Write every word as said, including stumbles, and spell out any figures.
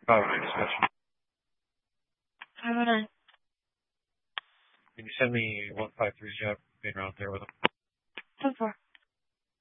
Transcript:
All right, special. Uh, Can you send me one five three job?